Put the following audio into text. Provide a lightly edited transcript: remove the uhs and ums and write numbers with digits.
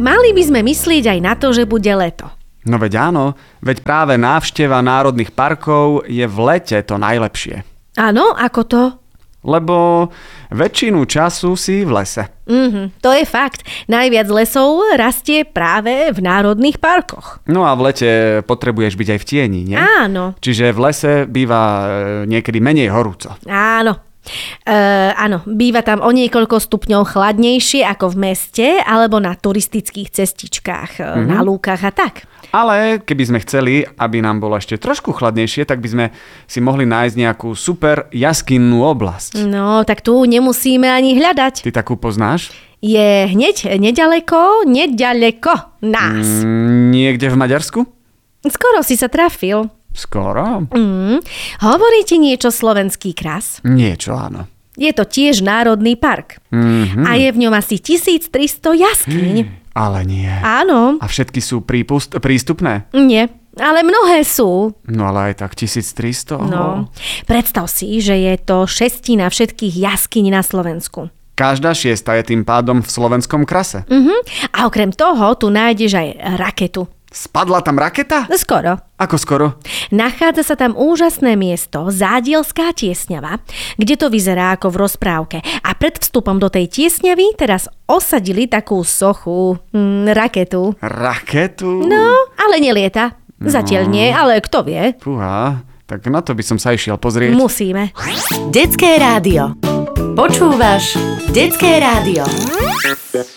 mali by sme myslieť aj na to, že bude leto. No veď áno, veď práve návšteva národných parkov je v lete to najlepšie. Áno, ako to? Lebo väčšinu času si v lese. To je fakt. Najviac lesov rastie práve v národných parkoch. No a v lete potrebuješ byť aj v tieni, nie? Áno. Čiže v lese býva niekedy menej horúco. Áno. Áno, býva tam o niekoľko stupňov chladnejšie ako v meste alebo na turistických cestičkách, na lúkach a tak. Ale keby sme chceli, aby nám bolo ešte trošku chladnejšie, tak by sme si mohli nájsť nejakú super jaskinnú oblasť. No, tak tu nemusíme ani hľadať. Ty takú poznáš? Je hneď nedaleko nás. Niekde v Maďarsku? Skoro si sa trafil. Skoro? Hovorí ti niečo slovenský kras? Niečo, áno. Je to tiež národný park. A je v ňom asi 1300 jaskyň. Ale nie. Áno. A všetky sú prístupné? Nie, ale mnohé sú. No ale aj tak 1300? No, predstav si, že je to 1/6 všetkých jaskyň na Slovensku. Každá 6 je tým pádom v slovenskom krase. A okrem toho tu nájdeš aj raketu. Spadla tam raketa? Skoro. Ako skoro? Nachádza sa tam úžasné miesto, Zádielská tiesňava, kde to vyzerá ako v rozprávke. A pred vstupom do tej tiesňavy teraz osadili takú sochu, raketu. Raketu? No, ale nelieta. Zatiaľ nie, ale kto vie? Fúha, tak na to by som sa išiel pozrieť. Musíme. Detské rádio. Počúvaš Detské rádio.